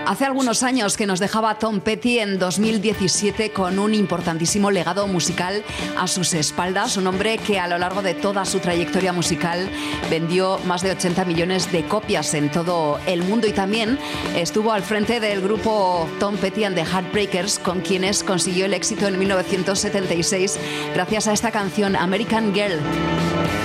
Hace algunos años que nos dejaba Tom Petty en 2017 con un importantísimo legado musical a sus espaldas, un hombre que a lo largo de toda su trayectoria musical vendió más de 80 millones de copias en todo el mundo y también estuvo al frente del grupo Tom Petty and the Heartbreakers, con quienes consiguió el éxito en 1976 gracias a esta canción American Girl.